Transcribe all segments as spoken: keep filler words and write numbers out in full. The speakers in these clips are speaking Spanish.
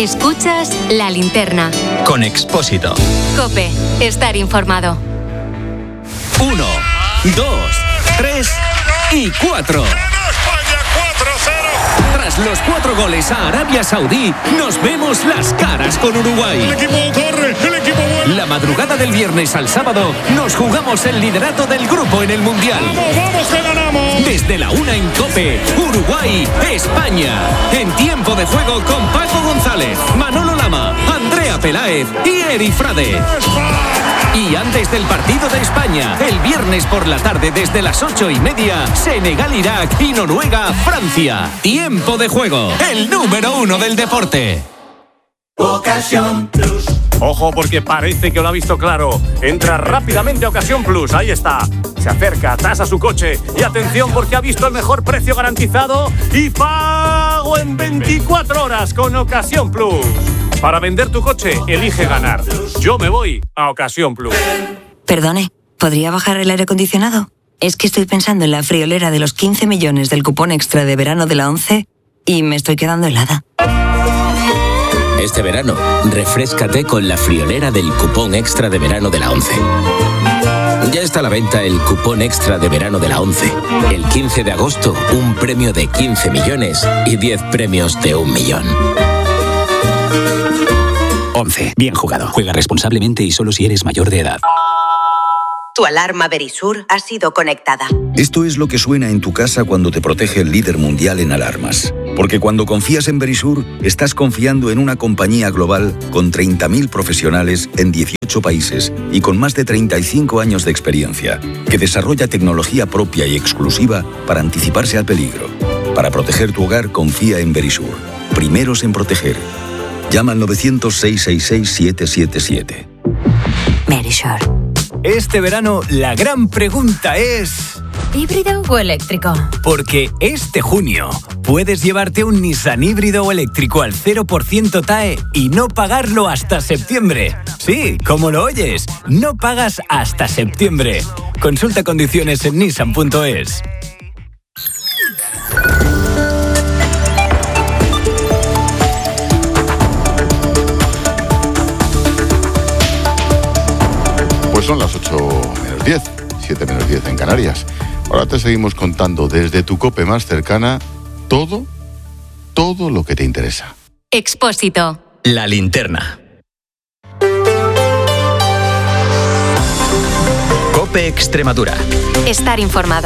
Escuchas La Linterna. Con Expósito. COPE. Estar informado. Uno, dos, tres y cuatro. Tras los cuatro goles a Arabia Saudí, nos vemos las caras con Uruguay. El equipo corre, el equipo vuelve. La madrugada del viernes al sábado nos jugamos el liderato del grupo en el Mundial. ¡Vamos, vamos, que ganamos! Desde la una en COPE, Uruguay, España. En tiempo de juego con Paco González, Manolo Lama, Andrea Peláez y Eri Frade. Y antes del partido de España, el viernes por la tarde desde las ocho y media, Senegal-Irak y Noruega-Francia. Tiempo de juego, el número uno del deporte. Ocasión Plus. Ojo, porque parece que lo ha visto claro. Entra rápidamente a Ocasión Plus, ahí está. Se acerca, tasa su coche y atención porque ha visto el mejor precio garantizado y pago en veinticuatro horas con Ocasión Plus. Para vender tu coche, elige ganar. Yo me voy a Ocasión Plus. Perdone, ¿podría bajar el aire acondicionado? Es que estoy pensando en la friolera de los quince millones del cupón extra de verano de la ONCE y me estoy quedando helada. Este verano, refréscate con la friolera del cupón extra de verano de la ONCE. Ya está a la venta el cupón extra de verano de la ONCE. El quince de agosto, un premio de quince millones y diez premios de un millón. once. Bien jugado. Juega responsablemente y solo si eres mayor de edad. Tu alarma Verisur ha sido conectada. Esto es lo que suena en tu casa cuando te protege el líder mundial en alarmas. Porque cuando confías en Verisur, estás confiando en una compañía global con treinta mil profesionales en dieciocho países y con más de treinta y cinco años de experiencia, que desarrolla tecnología propia y exclusiva para anticiparse al peligro. Para proteger tu hogar, confía en Verisur. Primeros en proteger. Llama al nueve cero cero, seis seis seis, siete siete siete. Verisur. Este verano, la gran pregunta es... ¿híbrido o eléctrico? Porque este junio puedes llevarte un Nissan híbrido o eléctrico al cero por ciento T A E y no pagarlo hasta septiembre. Sí, como lo oyes, no pagas hasta septiembre. Consulta condiciones en nissan punto es. Pues son las ocho menos diez, siete menos diez en Canarias. Ahora te seguimos contando desde tu COPE más cercana todo, todo lo que te interesa. Expósito. La Linterna. COPE Extremadura. Estar informado.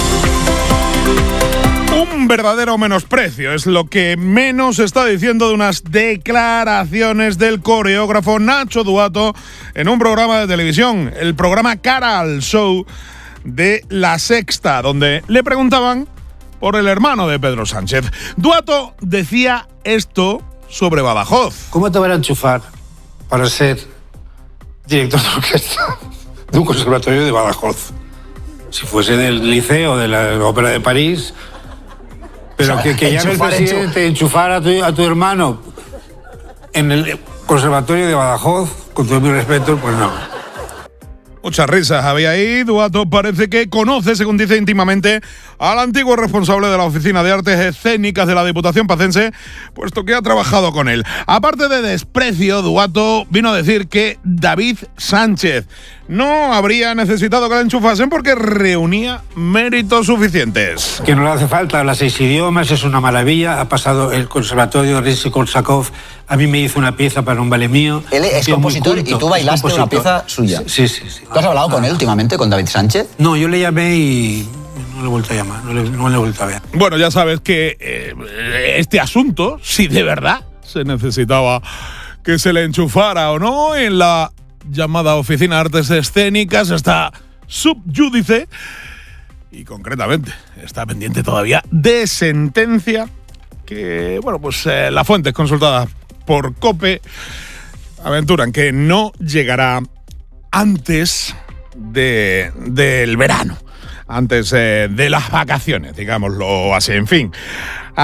Un verdadero menosprecio es lo que menos está diciendo de unas declaraciones del coreógrafo Nacho Duato en un programa de televisión, el programa Cara al Show de La Sexta, donde le preguntaban por el hermano de Pedro Sánchez. Duato decía esto sobre Badajoz. ¿Cómo te van a enchufar para ser director de orquesta de un conservatorio de Badajoz? Si fuese del Liceo, de la Ópera de París... Pero o sea, que, que llame el presidente enchufar a tu, a tu hermano en el conservatorio de Badajoz, con todo mi respeto, pues no. Muchas risas había ahí. Duato parece que conoce, según dice íntimamente, al antiguo responsable de la Oficina de Artes Escénicas de la Diputación Pacense, puesto que ha trabajado con él. Aparte de desprecio, Duato vino a decir que David Sánchez no habría necesitado que la enchufasen porque reunía méritos suficientes. Que no le hace falta, habla seis idiomas, es una maravilla. Ha pasado el conservatorio Rimsky-Korsakov. A mí me hizo una pieza para un ballet mío. Él es compositor y tú bailaste una pieza suya. Sí, sí, sí. ¿Tú has hablado con él últimamente, con David Sánchez? No, yo le llamé y no le he vuelto a llamar, no le, no le he vuelto a ver. Bueno, ya sabes que eh, este asunto, si de verdad se necesitaba que se le enchufara o no, en la llamada Oficina de Artes Escénicas está subyúdice y concretamente está pendiente todavía de sentencia que, bueno, pues eh, las fuentes consultadas por COPE aventuran que no llegará antes de, del verano, antes eh, de las vacaciones, digámoslo así. En fin,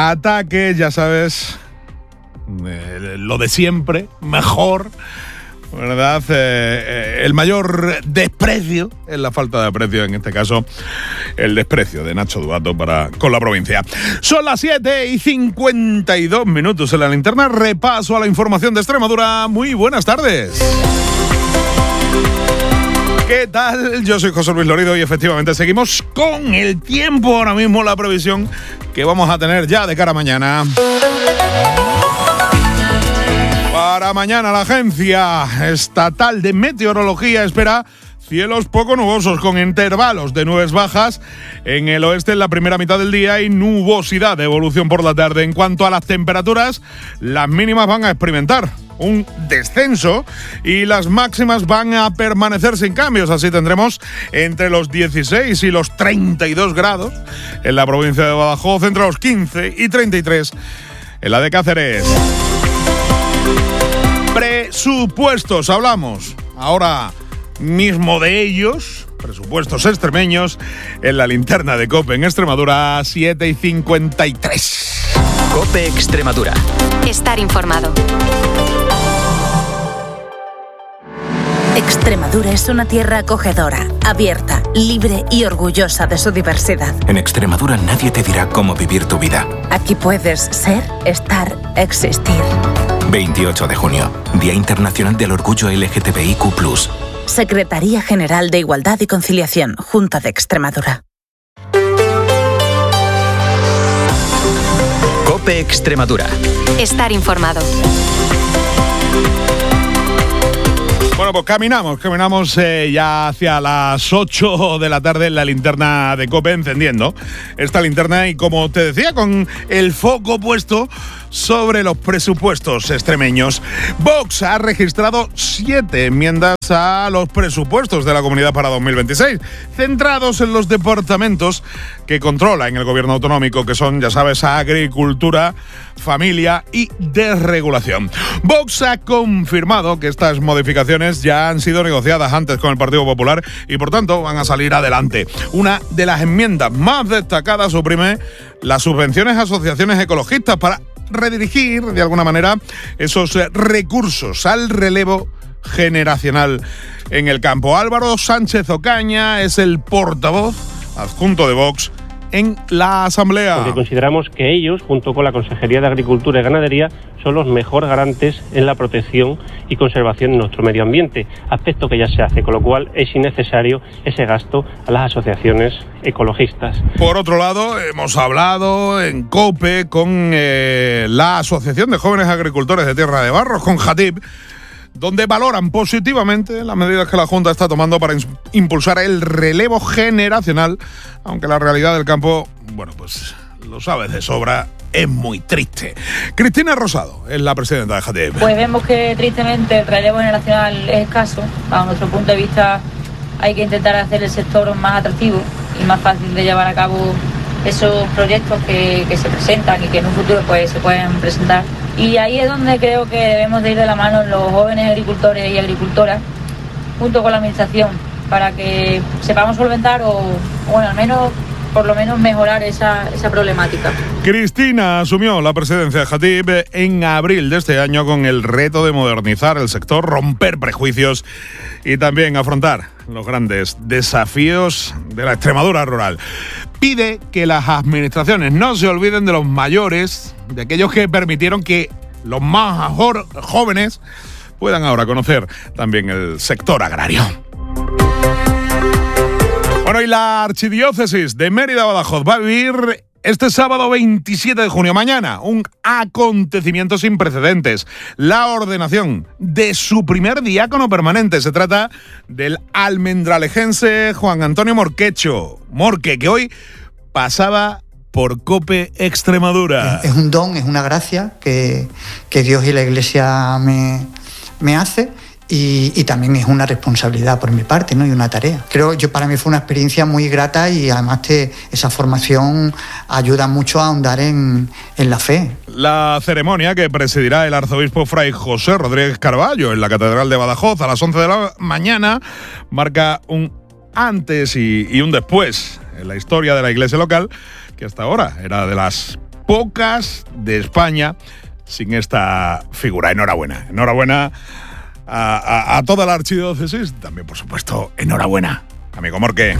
ataque, ya sabes, eh, lo de siempre, mejor, ¿verdad? Eh, eh, el mayor desprecio es la falta de aprecio, en este caso, el desprecio de Nacho Duato para con la provincia. Son las siete y cincuenta y dos minutos en la linterna. Repaso a la información de Extremadura. Muy buenas tardes. ¿Qué tal? Yo soy José Luis Lorido y efectivamente seguimos con el tiempo. Ahora mismo la previsión que vamos a tener ya de cara a mañana. Para mañana la Agencia Estatal de Meteorología espera cielos poco nubosos con intervalos de nubes bajas en el oeste en la primera mitad del día y nubosidad de evolución por la tarde. En cuanto a las temperaturas, las mínimas van a experimentar un descenso y las máximas van a permanecer sin cambios. Así tendremos entre los dieciséis y los treinta y dos grados en la provincia de Badajoz, entre los quince y treinta y tres en la de Cáceres. Presupuestos, hablamos ahora mismo de ellos, presupuestos extremeños, en la linterna de COPE en Extremadura, siete y cincuenta y tres. COPE Extremadura. Estar informado. Extremadura es una tierra acogedora, abierta, libre y orgullosa de su diversidad. En Extremadura nadie te dirá cómo vivir tu vida. Aquí puedes ser, estar, existir. veintiocho de junio, Día Internacional del Orgullo L G T B I Q plus. Secretaría General de Igualdad y Conciliación, Junta de Extremadura. COPE Extremadura. Estar informado. Bueno, pues caminamos, caminamos eh, ya hacia las ocho de la tarde en la linterna de COPE, encendiendo esta linterna y, como te decía, con el foco puesto sobre los presupuestos extremeños. Vox ha registrado siete enmiendas a los presupuestos de la comunidad para dos mil veintiséis, centrados en los departamentos que controla en el gobierno autonómico, que son, ya sabes, agricultura, familia y desregulación. Vox ha confirmado que estas modificaciones ya han sido negociadas antes con el Partido Popular y, por tanto, van a salir adelante. Una de las enmiendas más destacadas suprime las subvenciones a asociaciones ecologistas para redirigir, de alguna manera, esos recursos al relevo generacional en el campo. Álvaro Sánchez Ocaña es el portavoz adjunto de Vox en la Asamblea. Porque consideramos que ellos, junto con la Consejería de Agricultura y Ganadería, son los mejores garantes en la protección y conservación de nuestro medio ambiente, aspecto que ya se hace, con lo cual es innecesario ese gasto a las asociaciones ecologistas. Por otro lado, hemos hablado en COPE con eh, la Asociación de Jóvenes Agricultores de Tierra de Barros, con JATIP, donde valoran positivamente las medidas que la Junta está tomando para impulsar el relevo generacional, aunque la realidad del campo, bueno, pues lo sabes de sobra, es muy triste. Cristina Rosado es la presidenta de JATIP. Pues vemos que tristemente el relevo generacional es escaso. Bajo nuestro punto de vista hay que intentar hacer el sector más atractivo y más fácil de llevar a cabo esos proyectos que, que se presentan y que en un futuro pues se pueden presentar. Y ahí es donde creo que debemos de ir de la mano los jóvenes agricultores y agricultoras, junto con la administración, para que sepamos solventar o, bueno, al menos, por lo menos mejorar esa, esa problemática. Cristina asumió la presidencia de JATIP en abril de este año con el reto de modernizar el sector, romper prejuicios y también afrontar los grandes desafíos de la Extremadura rural. Pide que las administraciones no se olviden de los mayores, de aquellos que permitieron que los más jóvenes puedan ahora conocer también el sector agrario. Bueno, y la Archidiócesis de Mérida-Badajoz va a vivir este sábado veintisiete de junio, mañana, un acontecimiento sin precedentes. La ordenación de su primer diácono permanente. Se trata del almendralejense Juan Antonio Morquecho. Morque, que hoy pasaba por COPE Extremadura. Es un don, es una gracia que, que Dios y la Iglesia me, me hace. Y, y también es una responsabilidad por mi parte, ¿no? Y una tarea. Creo yo para mí fue una experiencia muy grata y además te, esa formación ayuda mucho a ahondar en, en la fe. La ceremonia que presidirá el arzobispo Fray José Rodríguez Carballo en la Catedral de Badajoz a las once de la mañana marca un antes y, y un después en la historia de la iglesia local, que hasta ahora era de las pocas de España sin esta figura. Enhorabuena, enhorabuena a, a, a toda la archidiócesis. También, por supuesto, enhorabuena, amigo Morque.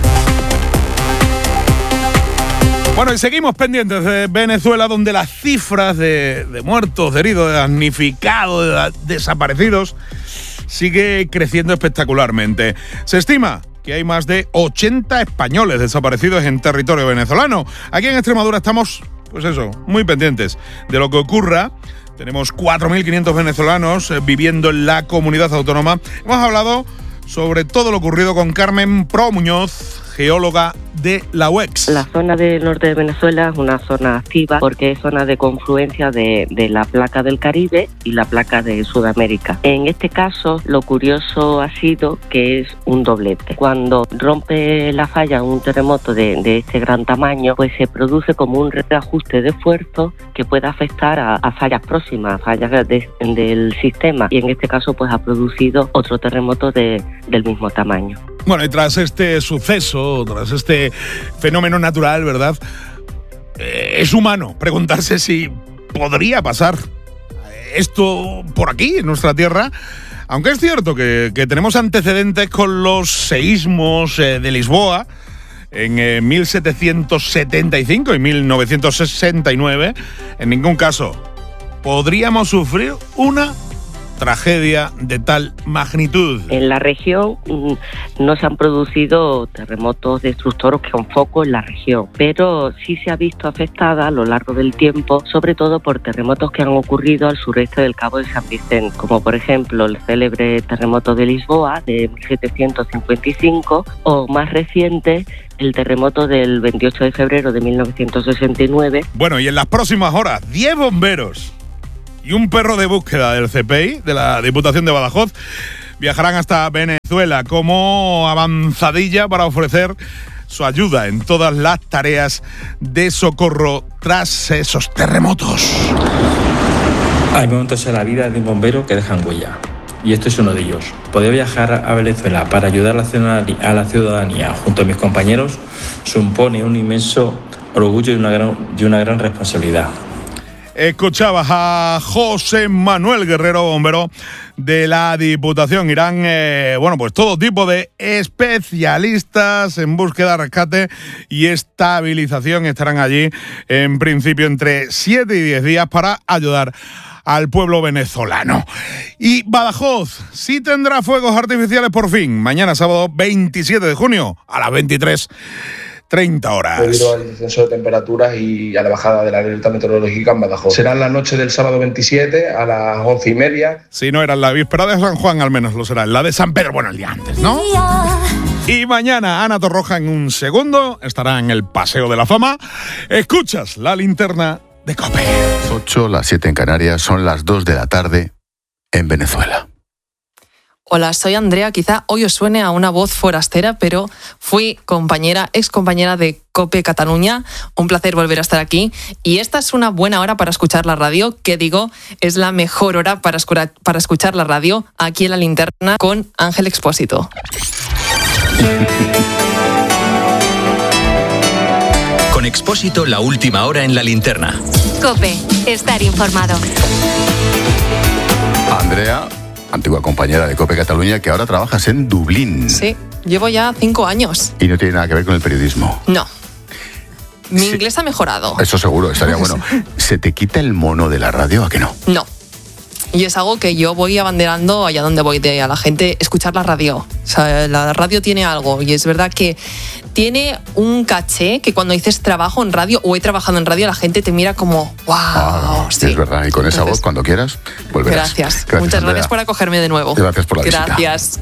Bueno, y seguimos pendientes de Venezuela, donde las cifras de, de muertos, de heridos, de damnificados, de desaparecidos, sigue creciendo espectacularmente. Se estima que hay más de ochenta españoles desaparecidos en territorio venezolano. Aquí en Extremadura estamos, pues eso, muy pendientes de lo que ocurra. Tenemos cuatro mil quinientos venezolanos viviendo en la comunidad autónoma. Hemos hablado sobre todo lo ocurrido con Carmen Pro Muñoz, geóloga de la U E X. La zona del norte de Venezuela es una zona activa porque es zona de confluencia de, de la placa del Caribe y la placa de Sudamérica. En este caso, lo curioso ha sido que es un doblete. Cuando rompe la falla un terremoto de, de este gran tamaño, pues se produce como un reajuste de esfuerzo que puede afectar a, a fallas próximas, fallas de, del sistema. Y en este caso, pues ha producido otro terremoto de, del mismo tamaño. Bueno, y tras este suceso, tras este fenómeno natural, ¿verdad? Eh, es humano preguntarse si podría pasar esto por aquí, en nuestra tierra. Aunque es cierto que, que tenemos antecedentes con los seísmos eh, de Lisboa en eh, mil setecientos setenta y cinco y mil novecientos sesenta y nueve. En ningún caso podríamos sufrir una tragedia de tal magnitud. En la región no se han producido terremotos destructores con foco en la región, pero sí se ha visto afectada a lo largo del tiempo, sobre todo por terremotos que han ocurrido al sureste del Cabo de San Vicente, como por ejemplo el célebre terremoto de Lisboa de mil setecientos cincuenta y cinco o más reciente el terremoto del veintiocho de febrero de mil novecientos sesenta y nueve. Bueno, y en las próximas horas, diez bomberos y un perro de búsqueda del C P I, de la Diputación de Badajoz, viajarán hasta Venezuela como avanzadilla para ofrecer su ayuda en todas las tareas de socorro tras esos terremotos. Hay momentos en la vida de un bombero que dejan huella, y este es uno de ellos. Poder viajar a Venezuela para ayudar a la ciudadanía junto a mis compañeros supone un inmenso orgullo y una gran, y una gran responsabilidad. Escuchabas a José Manuel Guerrero, bombero de la Diputación. Irán, eh, bueno, pues todo tipo de especialistas en búsqueda, rescate y estabilización. Estarán allí en principio entre siete y diez días para ayudar al pueblo venezolano. Y Badajoz sí tendrá fuegos artificiales por fin. Mañana sábado veintisiete de junio a las veintitrés treinta horas. Debido al descenso de temperaturas y a la bajada de la alerta meteorológica en Badajoz. Será en la noche del sábado veintisiete a las once y media. Si no era en la víspera de San Juan, al menos lo será en la de San Pedro, bueno, el día antes, ¿no? Y mañana Ana Torroja en un segundo estará en el Paseo de la Fama. Escuchas la linterna de COPE. Las ocho, las siete en Canarias, son las dos de la tarde en Venezuela. Hola, soy Andrea. Quizá hoy os suene a una voz forastera, pero fui compañera, ex compañera de COPE Cataluña. Un placer volver a estar aquí. Y esta es una buena hora para escuchar la radio, que digo, es la mejor hora para, escura, para escuchar la radio aquí en La Linterna con Ángel Expósito. Con Expósito, la última hora en La Linterna. COPE, estar informado. Andrea, antigua compañera de COPE Cataluña, que ahora trabajas en Dublín. Sí, llevo ya cinco años. Y no tiene nada que ver con el periodismo. No. Mi sí. inglés ha mejorado. Eso seguro, estaría bueno. ¿Se te quita el mono de la radio? ¿A que no? No. Y es algo que yo voy abanderando allá donde voy de a la gente, escuchar la radio. O sea, la radio tiene algo, y es verdad que tiene un caché que cuando dices trabajo en radio o he trabajado en radio, la gente te mira como wow. Ah, sí. Es verdad, y con esa Entonces, voz, cuando quieras, volverás. Gracias. gracias Muchas Andrea. gracias por acogerme de nuevo. Gracias por la visita. Gracias.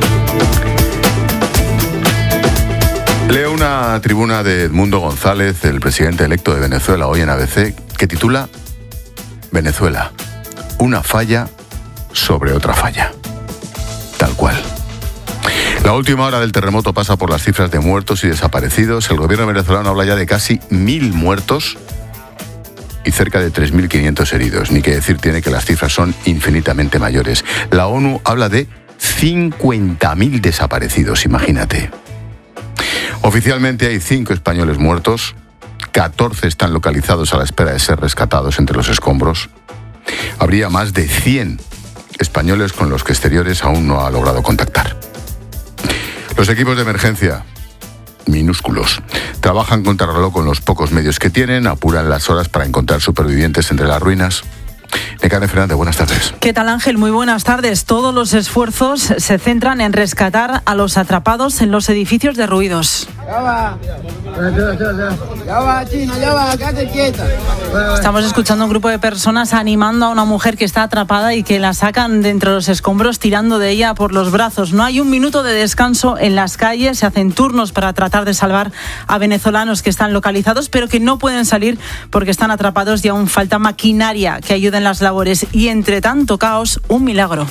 Leo una tribuna de Edmundo González, el presidente electo de Venezuela, hoy en A B C, que titula Venezuela, una falla sobre otra falla. Tal cual. La última hora del terremoto pasa por las cifras de muertos y desaparecidos. El gobierno venezolano habla ya de casi mil muertos y cerca de tres mil quinientos heridos. Ni que decir tiene que las cifras son infinitamente mayores. La ONU habla de cincuenta mil desaparecidos, imagínate. Oficialmente hay cinco españoles muertos, catorce están localizados a la espera de ser rescatados entre los escombros. Habría más de cien españoles con los que Exteriores aún no ha logrado contactar. Los equipos de emergencia, minúsculos, trabajan contrarreloj con los pocos medios que tienen, apuran las horas para encontrar supervivientes entre las ruinas. Nekane Fernández, buenas tardes. ¿Qué tal, Ángel? Muy buenas tardes. Todos los esfuerzos se centran en rescatar a los atrapados en los edificios derruidos. Ya va, ya va, China, ya va, quédate quieta. Estamos escuchando a un grupo de personas animando a una mujer que está atrapada y que la sacan de entre los escombros tirando de ella por los brazos. No hay un minuto de descanso en las calles, se hacen turnos para tratar de salvar a venezolanos que están localizados, pero que no pueden salir porque están atrapados y aún falta maquinaria que ayude en las labores. Y entre tanto caos, un milagro.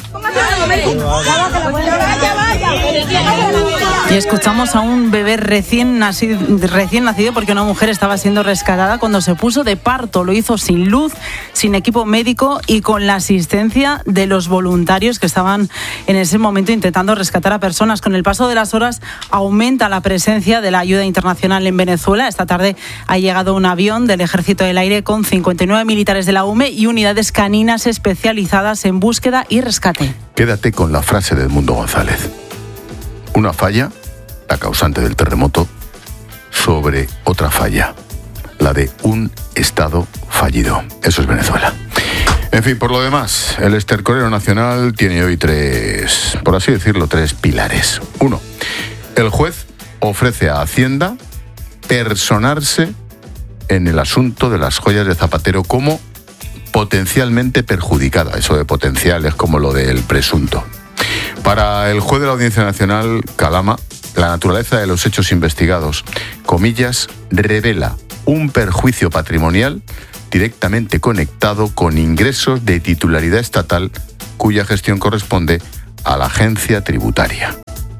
Y escuchamos a un bebé recién nacido, recién nacido porque una mujer estaba siendo rescatada cuando se puso de parto. Lo hizo sin luz, sin equipo médico y con la asistencia de los voluntarios que estaban en ese momento intentando rescatar a personas. Con el paso de las horas aumenta la presencia de la ayuda internacional en Venezuela. Esta tarde ha llegado un avión del Ejército del Aire con cincuenta y nueve militares de la U M E y unidades caninas especializadas en búsqueda y rescate. Quédate con la frase de Edmundo González. Una falla, la causante del terremoto, sobre otra falla, la de un Estado fallido. Eso es Venezuela. En fin, por lo demás, el estercolero nacional tiene hoy tres, por así decirlo, tres pilares. Uno, el juez ofrece a Hacienda personarse en el asunto de las joyas de Zapatero como potencialmente perjudicada. Eso de potencial es como lo del presunto. Para el juez de la Audiencia Nacional, Calama, la naturaleza de los hechos investigados, comillas, revela un perjuicio patrimonial directamente conectado con ingresos de titularidad estatal cuya gestión corresponde a la agencia tributaria.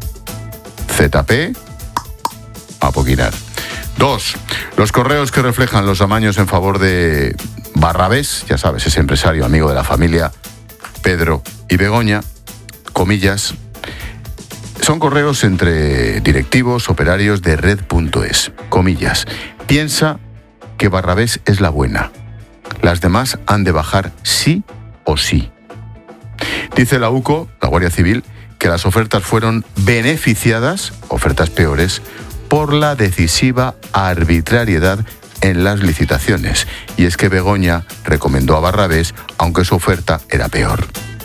Z P, a poquinar. Dos, los correos que reflejan los amaños en favor de Barrabés, ya sabes, ese empresario amigo de la familia Pedro y Begoña, comillas, son correos entre directivos, operarios de red punto es, comillas, piensa que Barrabés es la buena, las demás han de bajar sí o sí. Dice la U C O, la Guardia Civil, que las ofertas fueron beneficiadas, ofertas peores, por la decisiva arbitrariedad en las licitaciones. Y es que Begoña recomendó a Barrabés, aunque su oferta era peor.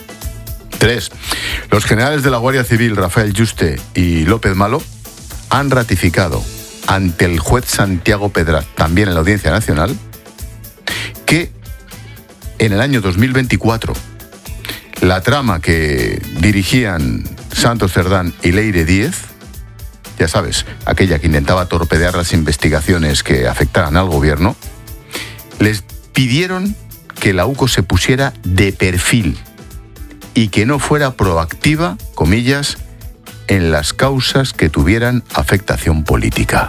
Tres. Los generales de la Guardia Civil, Rafael Yuste y López Malo, han ratificado ante el juez Santiago Pedraz, también en la Audiencia Nacional, que en el año dos mil veinticuatro la trama que dirigían Santos Cerdán y Leire Díez, ya sabes, aquella que intentaba torpedear las investigaciones que afectaran al gobierno, les pidieron que la U C O se pusiera de perfil y que no fuera proactiva, comillas, en las causas que tuvieran afectación política.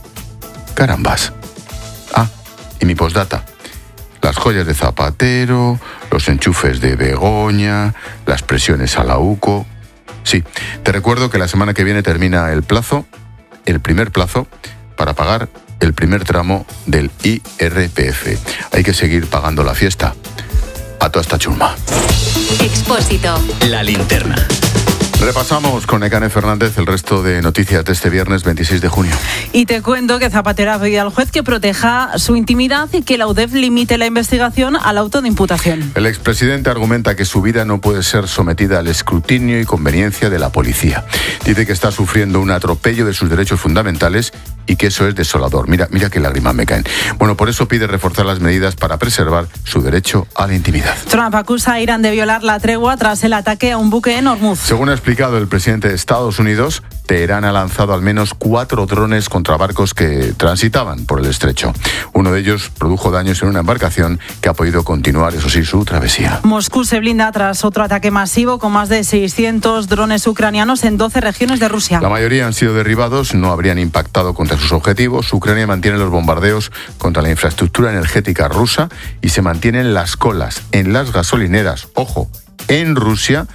Carambas. Ah, y mi postdata. Las joyas de Zapatero, los enchufes de Begoña, las presiones a la U C O. Sí, te recuerdo que la semana que viene termina el plazo, el primer plazo, para pagar el primer tramo del I R P F. Hay que seguir pagando la fiesta. A toda esta chusma. Expósito. La linterna. Repasamos con Nekane Fernández el resto de noticias de este viernes veintiséis de junio. Y te cuento que Zapatero ha pedido al juez que proteja su intimidad y que la U D E F limite la investigación al auto de imputación. El expresidente argumenta que su vida no puede ser sometida al escrutinio y conveniencia de la policía. Dice que está sufriendo un atropello de sus derechos fundamentales y que eso es desolador. Mira, mira qué lágrimas me caen. Bueno, por eso pide reforzar las medidas para preservar su derecho a la intimidad. Trump acusa a Irán de violar la tregua tras el ataque a un buque en Hormuz. Según ha explicado el presidente de Estados Unidos, Teherán ha lanzado al menos cuatro drones contra barcos que transitaban por el estrecho. Uno de ellos produjo daños en una embarcación que ha podido continuar, eso sí, su travesía. Moscú se blinda tras otro ataque masivo con más de seiscientos drones ucranianos en doce regiones de Rusia. La mayoría han sido derribados, no habrían impactado contra sus objetivos. Ucrania mantiene los bombardeos contra la infraestructura energética rusa y se mantienen las colas en las gasolineras, ojo, en Rusia,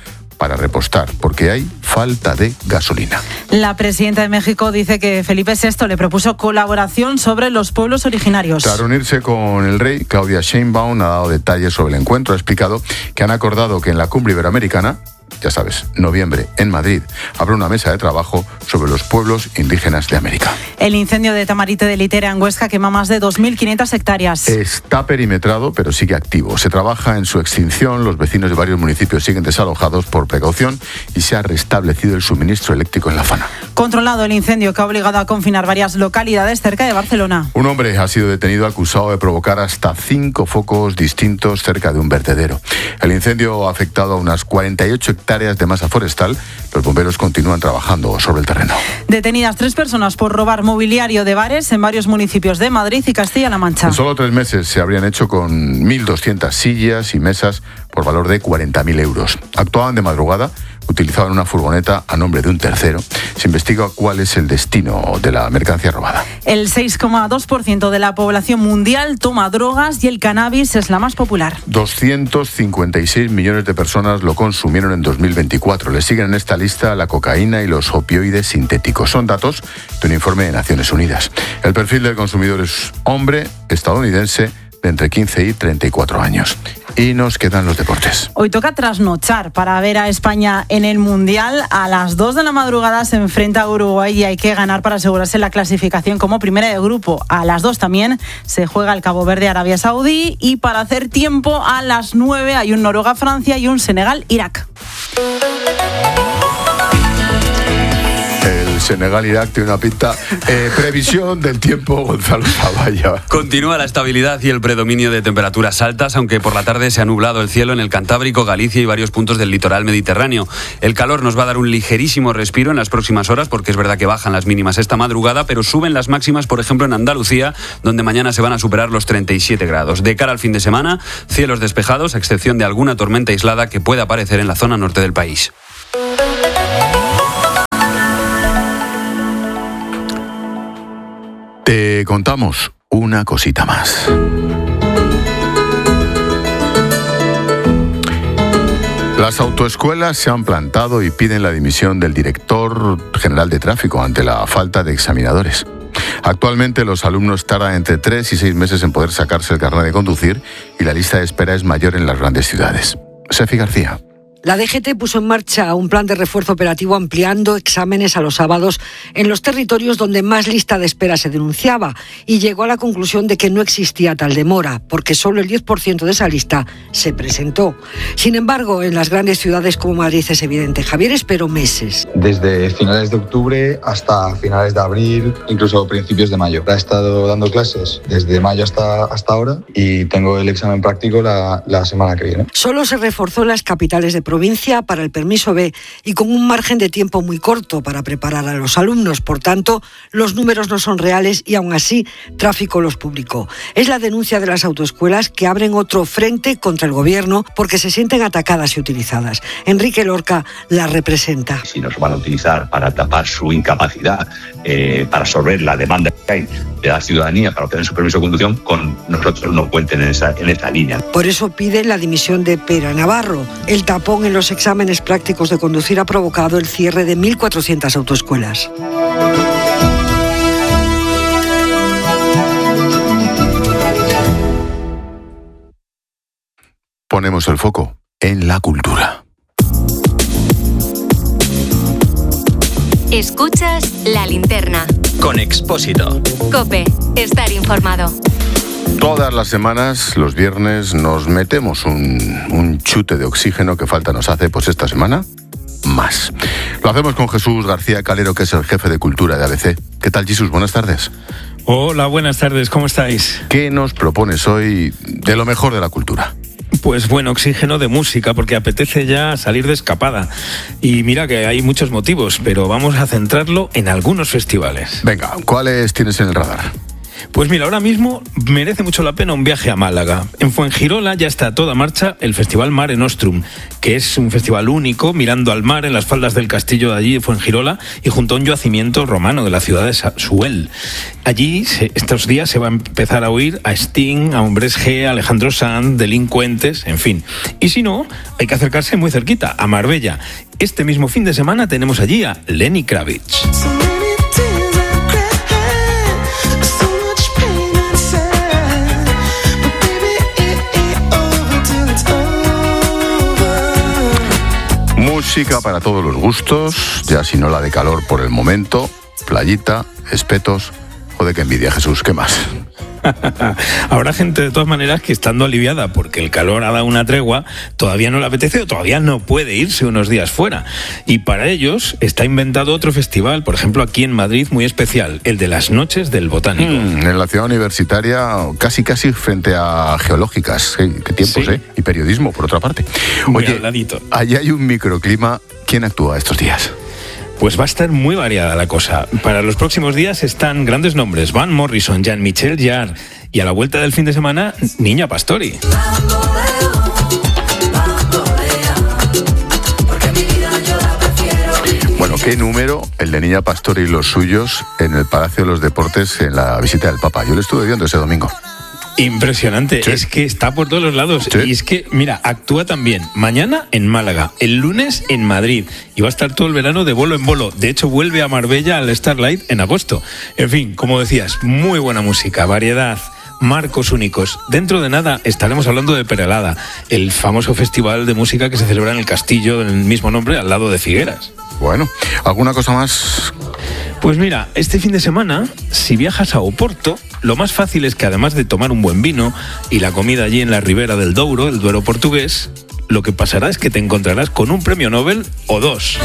para repostar, porque hay falta de gasolina. La presidenta de México dice que Felipe sexto le propuso colaboración sobre los pueblos originarios. Tras reunirse con el rey, Claudia Sheinbaum ha dado detalles sobre el encuentro. Ha explicado que han acordado que en la cumbre iberoamericana, ya sabes, noviembre, en Madrid, habrá una mesa de trabajo sobre los pueblos indígenas de América. El incendio de Tamarite de Litera en Huesca quema más de dos mil quinientas hectáreas. Está perimetrado, pero sigue activo. Se trabaja en su extinción, los vecinos de varios municipios siguen desalojados por precaución y se ha restablecido el suministro eléctrico en La Fana. Controlado el incendio que ha obligado a confinar varias localidades cerca de Barcelona. Un hombre ha sido detenido acusado de provocar hasta cinco focos distintos cerca de un vertedero. El incendio ha afectado a unas cuarenta y ocho hectáreas de masa forestal. Los bomberos continúan trabajando sobre el terreno. Detenidas tres personas por robar mobiliario de bares en varios municipios de Madrid y Castilla-La Mancha. En solo tres meses se habrían hecho con mil doscientas sillas y mesas por valor de cuarenta mil euros. Actuaban de madrugada, utilizaban una furgoneta a nombre de un tercero. Se investiga cuál es el destino de la mercancía robada. El seis coma dos por ciento de la población mundial toma drogas y el cannabis es la más popular. doscientos cincuenta y seis millones de personas lo consumieron en dos mil veinticuatro. Le siguen en esta lista la cocaína y los opioides sintéticos. Son datos de un informe de Naciones Unidas. El perfil del consumidor es hombre, estadounidense, de entre quince y treinta y cuatro años. Y nos quedan los deportes. Hoy toca trasnochar para ver a España en el Mundial. A las dos de la madrugada se enfrenta a Uruguay y hay que ganar para asegurarse la clasificación como primera de grupo. A las dos también se juega el Cabo Verde-Arabia Saudí y para hacer tiempo a las nueve hay un Noruega-Francia y un Senegal-Irak. El Senegal-Irak tiene una pinta. Eh, previsión del tiempo, Gonzalo Zavalla. Continúa la estabilidad y el predominio de temperaturas altas, aunque por la tarde se ha nublado el cielo en el Cantábrico, Galicia y varios puntos del litoral mediterráneo. El calor nos va a dar un ligerísimo respiro en las próximas horas, porque es verdad que bajan las mínimas esta madrugada, pero suben las máximas, por ejemplo, en Andalucía, donde mañana se van a superar los treinta y siete grados. De cara al fin de semana, cielos despejados, a excepción de alguna tormenta aislada que pueda aparecer en la zona norte del país. Te contamos una cosita más. Las autoescuelas se han plantado y piden la dimisión del director general de tráfico ante la falta de examinadores. Actualmente los alumnos tardan entre tres y seis meses en poder sacarse el carnet de conducir y la lista de espera es mayor en las grandes ciudades. Sefi García. La D G T puso en marcha un plan de refuerzo operativo ampliando exámenes a los sábados en los territorios donde más lista de espera se denunciaba y llegó a la conclusión de que no existía tal demora, porque solo el diez por ciento de esa lista se presentó. Sin embargo, en las grandes ciudades como Madrid es evidente. Javier esperó meses. Desde finales de octubre hasta finales de abril, incluso principios de mayo. He estado dando clases desde mayo hasta, hasta ahora y tengo el examen práctico la, la semana que viene. Solo se reforzó en las capitales de provincia para el permiso B y con un margen de tiempo muy corto para preparar a los alumnos. Por tanto, los números no son reales y aún así tráfico los publicó. Es la denuncia de las autoescuelas que abren otro frente contra el gobierno porque se sienten atacadas y utilizadas. Enrique Lorca la representa. Si nos van a utilizar para tapar su incapacidad, eh, para absorber la demanda que hay de la ciudadanía para obtener su permiso de conducción, con nosotros no cuenten en esa, en esa línea. Por eso piden la dimisión de Pera Navarro. El tapón en los exámenes prácticos de conducir ha provocado el cierre de mil cuatrocientas autoescuelas. Ponemos el foco en la cultura. Escuchas La Linterna. Con Expósito. COPE. Estar informado. Todas las semanas, los viernes, nos metemos un, un chute de oxígeno que falta nos hace, pues esta semana, más. Lo hacemos con Jesús García Calero, que es el jefe de cultura de A B C. ¿Qué tal, Jesús? Buenas tardes. Hola, buenas tardes, ¿cómo estáis? ¿Qué nos propones hoy de lo mejor de la cultura? Pues buen oxígeno de música, porque apetece ya salir de escapada. Y mira que hay muchos motivos, pero vamos a centrarlo en algunos festivales. Venga, ¿cuáles tienes en el radar? Pues mira, ahora mismo merece mucho la pena un viaje a Málaga. En Fuengirola ya está a toda marcha el Festival Mare Nostrum, que es un festival único, mirando al mar en las faldas del castillo de allí de Fuengirola y junto a un yacimiento romano de la ciudad de Suel. Allí se, estos días se va a empezar a oír a Sting, a Hombres G, a Alejandro Sanz, Delincuentes, en fin. Y si no, hay que acercarse muy cerquita, a Marbella. Este mismo fin de semana tenemos allí a Lenny Kravitz. Música para todos los gustos, ya sin ola de calor por el momento, playita, espetos. Joder, qué envidia, Jesús, ¿qué más? Habrá gente de todas maneras que estando aliviada porque el calor ha dado una tregua, todavía no le apetece o todavía no puede irse unos días fuera. Y para ellos está inventado otro festival, por ejemplo aquí en Madrid, muy especial, el de las Noches del Botánico. Mm, en la ciudad universitaria, casi casi frente a geológicas. ¿Qué, qué tiempos, sí. eh? Y periodismo, por otra parte. Muy Oye, al ladito. Allí hay un microclima. ¿Quién actúa estos días? Pues va a estar muy variada la cosa. Para los próximos días están grandes nombres: Van Morrison, Jean-Michel Jarre y a la vuelta del fin de semana, Niña Pastori. Bueno, qué número el de Niña Pastori y los suyos en el Palacio de los Deportes en la visita del Papa. Yo lo estuve viendo ese domingo. Impresionante, sí. Es que está por todos los lados. Sí. Y es que, mira, actúa también mañana en Málaga, el lunes en Madrid y va a estar todo el verano de bolo en bolo. De hecho, vuelve a Marbella al Starlight en agosto. En fin, como decías, muy buena música, variedad, marcos únicos. Dentro de nada estaremos hablando de Peralada, el famoso festival de música que se celebra en el castillo del mismo nombre, al lado de Figueras. Bueno, ¿alguna cosa más? Pues mira, este fin de semana, si viajas a Oporto, lo más fácil es que además de tomar un buen vino y la comida allí en la ribera del Douro, el Duero portugués, lo que pasará es que te encontrarás con un premio Nobel o dos.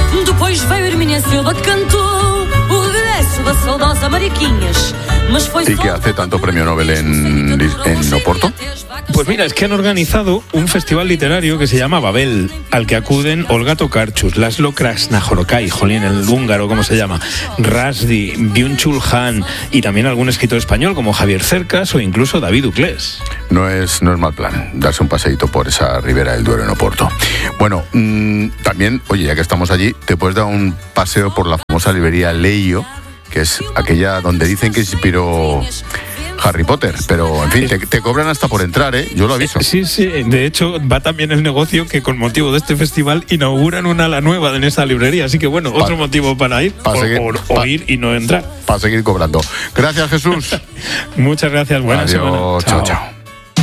¿Y qué hace tanto premio Nobel en, en Oporto? Pues mira, es que han organizado un festival literario que se llama Babel, al que acuden Olga Tokarczuk, Laszlo Krasznahorkai, jolín, el húngaro, ¿cómo se llama? Rushdie, Byung-Chul Han y también algún escritor español como Javier Cercas o incluso David Uclés. No es, no es mal plan darse un paseíto por esa ribera del Duero en Oporto. Bueno, mmm, también, oye, ya que estamos allí, te puedes dar un paseo por la famosa librería Leio, que es aquella donde dicen que se inspiró Harry Potter, pero en fin, te, te cobran hasta por entrar, ¿eh? Yo lo aviso. Sí, sí, de hecho va también el negocio que con motivo de este festival inauguran una ala nueva en esta librería, así que bueno, pa, otro motivo para ir, pa o, seguir, o, o pa, ir y no entrar. Para seguir cobrando. Gracias, Jesús. Muchas gracias, buena Adiós, semana. Chao, chao.